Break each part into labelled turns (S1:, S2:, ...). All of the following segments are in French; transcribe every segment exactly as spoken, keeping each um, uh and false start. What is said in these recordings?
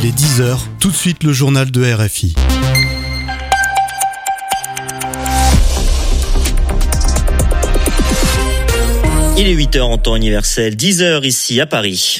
S1: Il est dix heures, tout de suite le journal de R F I.
S2: Il est huit heures en temps universel, dix heures ici à Paris.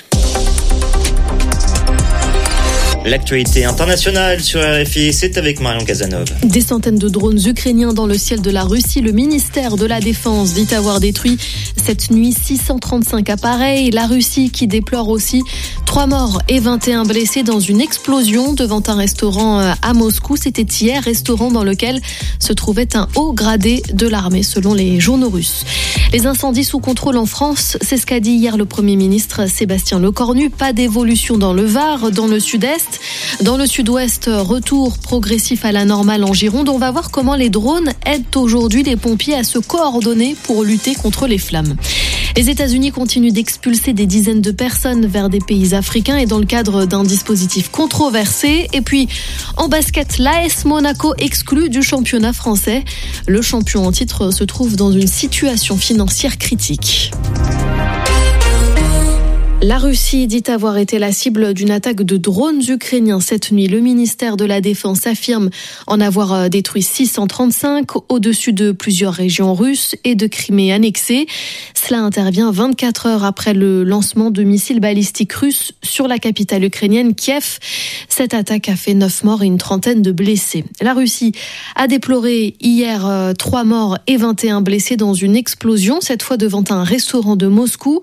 S2: L'actualité internationale sur R F I, c'est avec Marion Casanov.
S3: Des centaines de drones ukrainiens dans le ciel de la Russie. Le ministère de la Défense dit avoir détruit cette nuit six cent trente-cinq appareils. La Russie qui déplore aussi trois morts et vingt et un blessés dans une explosion devant un restaurant à Moscou. C'était hier, restaurant dans lequel se trouvait un haut gradé de l'armée, selon les journaux russes. Les incendies sous contrôle en France, c'est ce qu'a dit hier le Premier ministre Sébastien Lecornu. Pas d'évolution dans le Var, dans le sud-est. Dans le sud-ouest, retour progressif à la normale en Gironde. On va voir comment les drones aident aujourd'hui les pompiers à se coordonner pour lutter contre les flammes. Les États-Unis continuent d'expulser des dizaines de personnes vers des pays africains et dans le cadre d'un dispositif controversé. Et puis, en basket, l'A S Monaco exclu du championnat français. Le champion en titre se trouve dans une situation financière critique. La Russie dit avoir été la cible d'une attaque de drones ukrainiens cette nuit. Le ministère de la Défense affirme en avoir détruit six cent trente-cinq au-dessus de plusieurs régions russes et de Crimée annexée. Cela intervient vingt-quatre heures après le lancement de missiles balistiques russes sur la capitale ukrainienne, Kiev. Cette attaque a fait neuf morts et une trentaine de blessés. La Russie a déploré hier trois morts et vingt et un blessés dans une explosion, cette fois devant un restaurant de Moscou.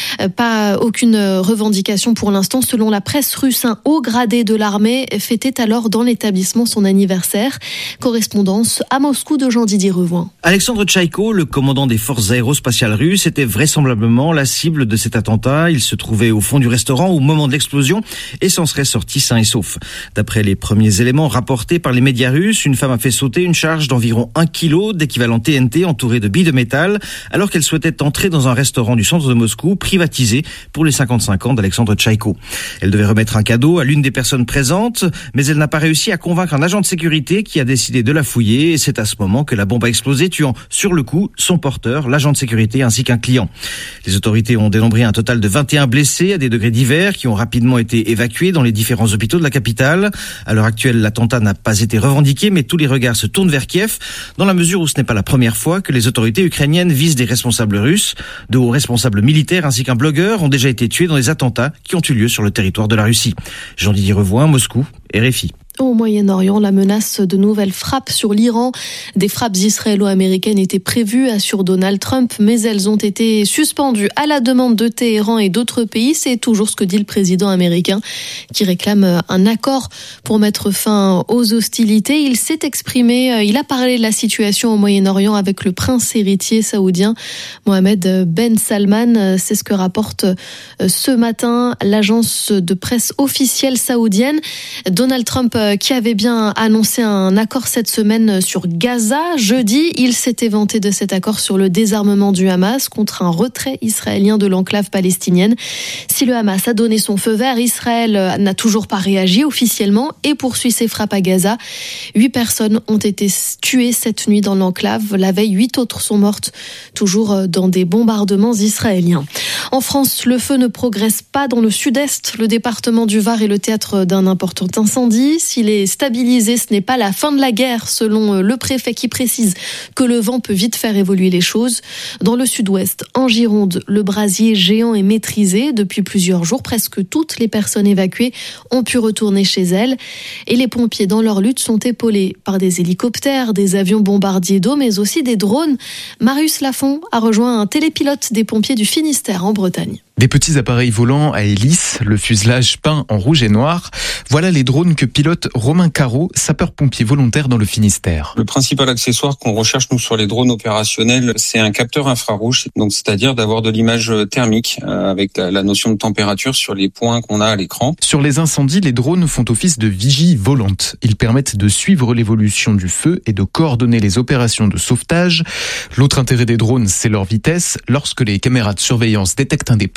S3: Pas aucune revendication pour l'instant. Selon la presse russe, un haut gradé de l'armée fêtait alors dans l'établissement son anniversaire. Correspondance à Moscou de Jean-Didier Revoin.
S4: Alexandre Tchaïko, le commandant des forces aérospatiales russes, était vraisemblablement la cible de cet attentat. Il se trouvait au fond du restaurant au moment de l'explosion et s'en serait sorti sain et sauf. D'après les premiers éléments rapportés par les médias russes, une femme a fait sauter une charge d'environ un kilo d'équivalent T N T entourée de billes de métal alors qu'elle souhaitait entrer dans un restaurant du centre de Moscou privatisé pour les cinquante-cinq ans d'Alexandre Tchaïko. Elle devait remettre un cadeau à l'une des personnes présentes, mais elle n'a pas réussi à convaincre un agent de sécurité qui a décidé de la fouiller et c'est à ce moment que la bombe a explosé, tuant sur le coup son porteur, l'agent de sécurité ainsi qu'un client. Les autorités ont dénombré un total de vingt et un blessés à des degrés divers qui ont rapidement été évacués dans les différents hôpitaux de la capitale. À l'heure actuelle, l'attentat n'a pas été revendiqué, mais tous les regards se tournent vers Kiev, dans la mesure où ce n'est pas la première fois que les autorités ukrainiennes visent des responsables russes. De hauts responsables militaires ainsi qu'un blogueur ont déjà été tués dans des attentats qui ont eu lieu sur le territoire de la Russie. Jean-Didier Revoin, Moscou, R F I.
S3: Au Moyen-Orient, la menace de nouvelles frappes sur l'Iran. Des frappes israélo-américaines étaient prévues, assure Donald Trump, mais elles ont été suspendues à la demande de Téhéran et d'autres pays. C'est toujours ce que dit le président américain qui réclame un accord pour mettre fin aux hostilités. Il s'est exprimé, il a parlé de la situation au Moyen-Orient avec le prince héritier saoudien Mohammed Ben Salman. C'est ce que rapporte ce matin l'agence de presse officielle saoudienne. Donald Trump qui avait bien annoncé un accord cette semaine sur Gaza. Jeudi, il s'était vanté de cet accord sur le désarmement du Hamas contre un retrait israélien de l'enclave palestinienne. Si le Hamas a donné son feu vert, Israël n'a toujours pas réagi officiellement et poursuit ses frappes à Gaza. Huit personnes ont été tuées cette nuit dans l'enclave. La veille, huit autres sont mortes, toujours dans des bombardements israéliens. En France, le feu ne progresse pas dans le sud-est. Le département du Var est le théâtre d'un important incendie. S'il est stabilisé, ce n'est pas la fin de la guerre, selon le préfet qui précise que le vent peut vite faire évoluer les choses. Dans le sud-ouest, en Gironde, le brasier géant est maîtrisé. Depuis plusieurs jours, presque toutes les personnes évacuées ont pu retourner chez elles. Et les pompiers, dans leur lutte, sont épaulés par des hélicoptères, des avions bombardiers d'eau, mais aussi des drones. Marius Lafont a rejoint un télépilote des pompiers du Finistère en Bretagne.
S5: Des petits appareils volants à hélice, le fuselage peint en rouge et noir. Voilà les drones que pilote Romain Carreau, sapeur-pompier volontaire dans le Finistère.
S6: Le principal accessoire qu'on recherche nous sur les drones opérationnels, c'est un capteur infrarouge, donc c'est-à-dire d'avoir de l'image thermique euh, avec la, la notion de température sur les points qu'on a à l'écran.
S5: Sur les incendies, les drones font office de vigie volante. Ils permettent de suivre l'évolution du feu et de coordonner les opérations de sauvetage. L'autre intérêt des drones, c'est leur vitesse. Lorsque les caméras de surveillance détectent un départ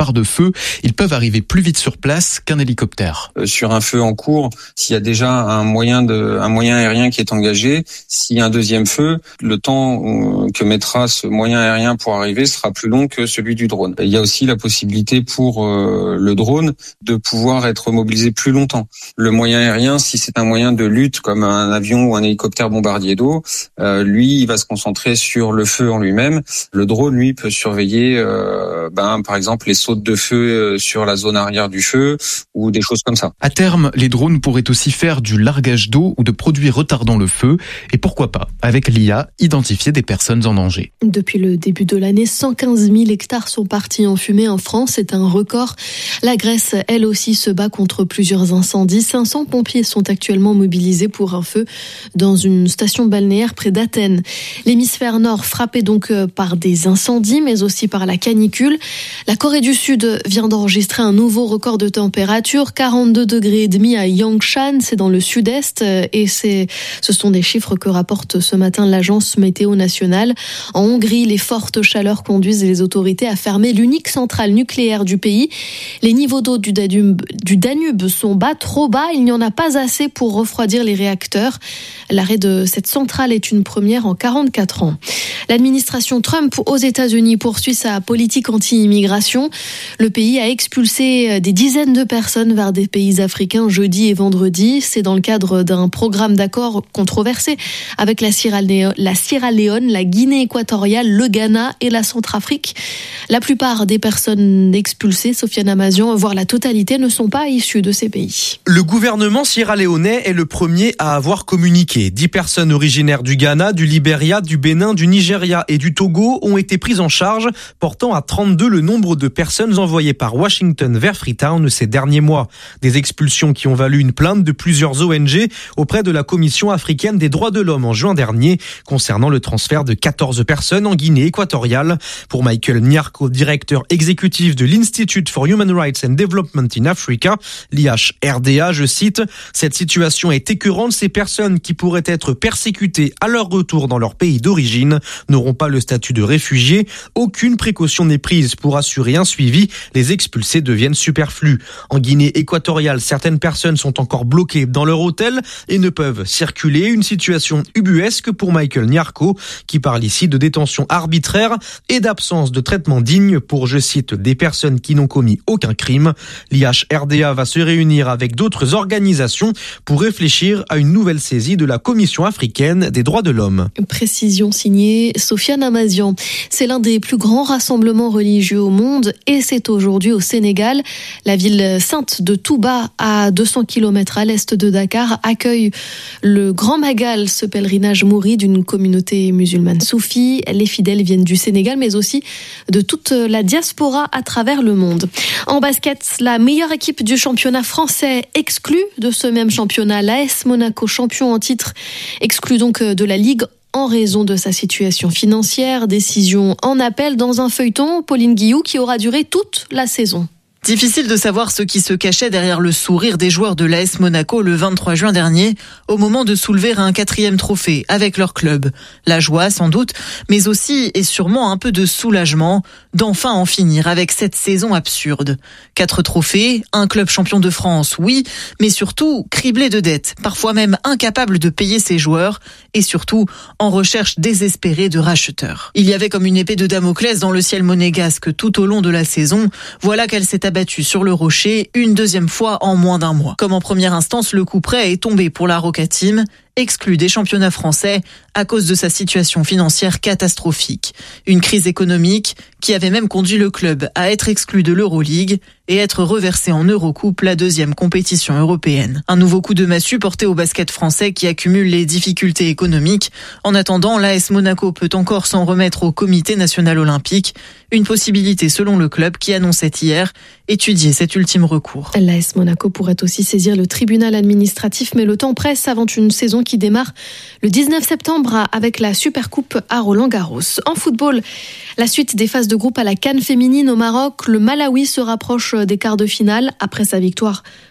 S5: départ de feu, ils peuvent arriver plus vite sur place qu'un hélicoptère.
S6: Euh, sur un feu en cours, s'il y a déjà un moyen de, un moyen aérien qui est engagé, s'il y a un deuxième feu, le temps euh, que mettra ce moyen aérien pour arriver sera plus long que celui du drone. Il y a aussi la possibilité pour euh, le drone de pouvoir être mobilisé plus longtemps. Le moyen aérien, si c'est un moyen de lutte comme un avion ou un hélicoptère bombardier d'eau, euh, lui, il va se concentrer sur le feu en lui-même. Le drone, lui, peut surveiller, euh, ben, par exemple, les sautes de feu sur la zone arrière du feu ou des choses comme ça.
S5: À terme, les drones pourraient aussi faire du largage d'eau ou de produits retardant le feu et pourquoi pas, avec l'I A, identifier des personnes en danger.
S3: Depuis le début de l'année, cent quinze mille hectares sont partis en fumée en France. C'est un record. La Grèce, elle aussi, se bat contre plusieurs incendies. cinq cents pompiers sont actuellement mobilisés pour un feu dans une station balnéaire près d'Athènes. L'hémisphère nord frappé donc par des incendies, mais aussi par la canicule. La Corée du Sud vient d'enregistrer un nouveau record de température, quarante-deux degrés et demi à Yangshan, c'est dans le sud-est, et c'est, ce sont des chiffres que rapporte ce matin l'agence météo nationale. En Hongrie, les fortes chaleurs conduisent les autorités à fermer l'unique centrale nucléaire du pays. Les niveaux d'eau du Danube, du Danube sont bas, trop bas, il n'y en a pas assez pour refroidir les réacteurs. L'arrêt de cette centrale est une première en quarante-quatre ans. L'administration Trump aux États-Unis poursuit sa politique anti-immigration. Le pays a expulsé des dizaines de personnes vers des pays africains jeudi et vendredi. C'est dans le cadre d'un programme d'accord controversé avec la Sierra Leone, la Sierra Leone, la Guinée équatoriale, le Ghana et la Centrafrique. La plupart des personnes expulsées, Sofiane Amazian, voire la totalité, ne sont pas issues de ces pays.
S7: Le gouvernement sierra-léonais est le premier à avoir communiqué. Dix personnes originaires du Ghana, du Libéria, du Bénin, du Nigeria et du Togo ont été prises en charge, portant à trente-deux le nombre de personnes envoyées par Washington vers Freetown ces derniers mois. Des expulsions qui ont valu une plainte de plusieurs O N G auprès de la Commission africaine des droits de l'homme en juin dernier, concernant le transfert de quatorze personnes en Guinée équatoriale. Pour Michael Nyarko, directeur exécutif de l'Institute for Human Rights and Development in Africa, l'I H R D A, je cite, « Cette situation est écœurante. Ces personnes qui pourraient être persécutées à leur retour dans leur pays d'origine n'auront pas le statut de réfugiés. Aucune précaution n'est prise pour assurer un suivi. Les expulsés deviennent superflus. En Guinée équatoriale, certaines personnes sont encore bloquées dans leur hôtel et ne peuvent circuler. Une situation ubuesque pour Michael Nyarko, qui parle ici de détention arbitraire et d'absence de traitement digne pour, je cite, des personnes qui n'ont commis aucun crime. L'I H R D A va se réunir avec d'autres organisations pour réfléchir à une nouvelle saisie de la Commission africaine des droits de l'homme.
S3: Précision signée Sofiane Amazian. C'est l'un des plus grands rassemblements religieux au monde et c'est aujourd'hui au Sénégal. La ville sainte de Touba, à deux cents kilomètres à l'est de Dakar, accueille le Grand Magal, ce pèlerinage mouride d'une communauté musulmane soufie. Les fidèles viennent du Sénégal mais aussi de toute la diaspora à travers le monde. En basket, la meilleure équipe du championnat français exclue de ce même championnat, l'A S Monaco, champion en titre, exclu donc de la Ligue en raison de sa situation financière. Décision en appel dans un feuilleton, Pauline Guillou, qui aura duré toute la saison.
S8: Difficile de savoir ce qui se cachait derrière le sourire des joueurs de l'A S Monaco le vingt-trois juin dernier, au moment de soulever un quatrième trophée avec leur club. La joie, sans doute, mais aussi et sûrement un peu de soulagement d'enfin en finir avec cette saison absurde. Quatre trophées, un club champion de France, oui, mais surtout criblé de dettes, parfois même incapable de payer ses joueurs et surtout en recherche désespérée de racheteurs. Il y avait comme une épée de Damoclès dans le ciel monégasque tout au long de la saison. Voilà qu'elle s'est abattu sur le rocher une deuxième fois en moins d'un mois. Comme en première instance, le coup près est tombé pour la Roca Team, exclu des championnats français à cause de sa situation financière catastrophique. Une crise économique qui avait même conduit le club à être exclu de l'Euroleague et être reversé en Eurocoupe, la deuxième compétition européenne. Un nouveau coup de massue porté au basket français qui accumule les difficultés économiques. En attendant, l'A S Monaco peut encore s'en remettre au Comité national olympique, une possibilité selon le club qui annonçait hier étudier cet ultime recours.
S3: L'A S Monaco pourrait aussi saisir le tribunal administratif, mais le temps presse avant une saison qui démarre le dix-neuf septembre avec la Supercoupe à Roland-Garros. En football, la suite des phases de groupe à la CAN féminine au Maroc. Le Malawi se rapproche des quarts de finale après sa victoire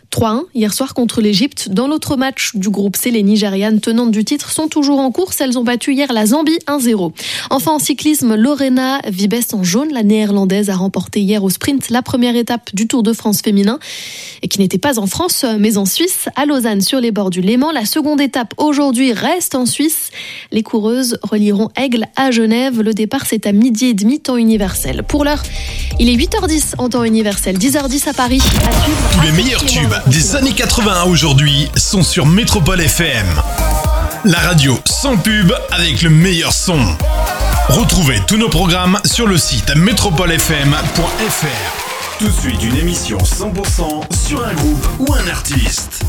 S3: trois un hier soir contre l'Égypte. Dans l'autre match du groupe C, les Nigérianes tenantes du titre sont toujours en course. Elles ont battu hier la Zambie un zéro. Enfin en cyclisme, Lorena Wiebes en jaune, la néerlandaise a remporté hier au sprint la première étape du Tour de France féminin et qui n'était pas en France mais en Suisse, à Lausanne sur les bords du Léman. La seconde étape aujourd'hui reste en Suisse. Les coureuses relieront Aigle à Genève. Le départ c'est à midi et demi temps universel. Pour l'heure, il est huit heures dix en temps universel, dix heures dix à Paris. À suivre.
S9: Tous les meilleurs tubes des années quatre-vingts à aujourd'hui sont sur Métropole F M. La radio sans pub avec le meilleur son. Retrouvez tous nos programmes sur le site métropole f m point f r. Tout de suite une émission cent pour cent sur un groupe ou un artiste.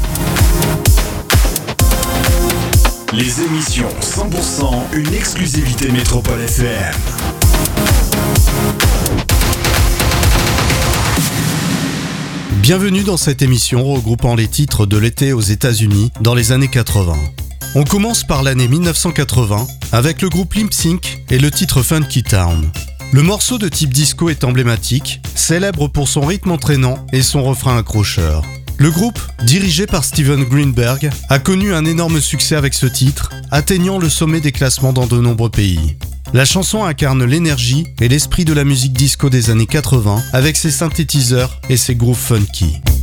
S9: Les émissions cent pour cent, une exclusivité Métropole F M.
S1: Bienvenue dans cette émission regroupant les titres de l'été aux États-Unis dans les années quatre-vingts. On commence par l'année mille neuf cent quatre-vingts avec le groupe Limp Bizkit et le titre Funky Town. Le morceau de type disco est emblématique, célèbre pour son rythme entraînant et son refrain accrocheur. Le groupe, dirigé par Steven Greenberg, a connu un énorme succès avec ce titre, atteignant le sommet des classements dans de nombreux pays. La chanson incarne l'énergie et l'esprit de la musique disco des années quatre-vingts avec ses synthétiseurs et ses grooves funky.